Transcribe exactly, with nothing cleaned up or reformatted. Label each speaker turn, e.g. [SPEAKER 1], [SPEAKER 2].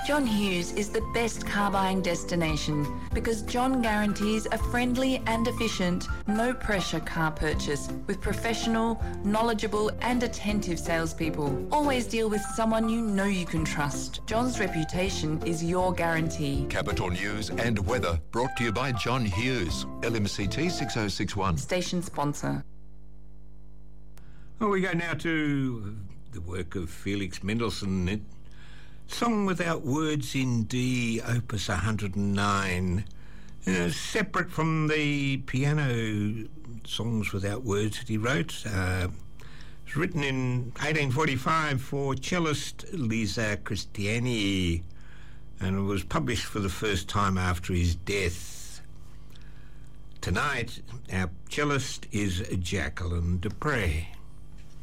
[SPEAKER 1] John Hughes is the best car buying destination because John guarantees a friendly and efficient, no-pressure car purchase with professional, knowledgeable and attentive salespeople. Always deal with someone you know you can trust. John's reputation is your guarantee.
[SPEAKER 2] Capital News and weather brought to you by John Hughes, L M C T six oh six one.
[SPEAKER 1] Station sponsor.
[SPEAKER 3] Well, we go now to the work of Felix Mendelssohn. It, Song Without Words in D, Opus one hundred nine. Uh, separate from the piano Songs Without Words that he wrote. Uh, it was written in eighteen forty-five for cellist Lisa Christiani, and it was published for the first time after his death. Tonight, our cellist is Jacqueline du Pré.